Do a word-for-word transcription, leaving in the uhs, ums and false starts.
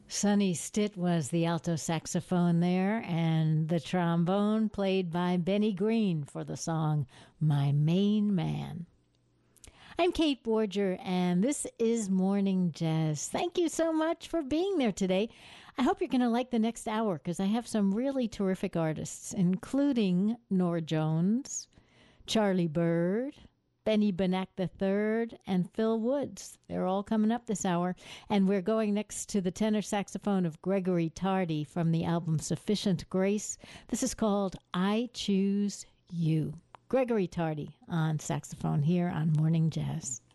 Sonny Stitt was the alto saxophone there, and the trombone played by Benny Green for the song My Main Man. I'm Kate Borger, and this is Morning Jazz. Thank you so much for being there today. I hope you're going to like the next hour because I have some really terrific artists, including Norah Jones, Charlie Byrd, Benny Benack the third, and Phil Woods. They're all coming up this hour. And we're going next to the tenor saxophone of Gregory Tardy from the album Sufficient Grace. This is called I Choose You. Gregory Tardy on saxophone here on Morning Jazz.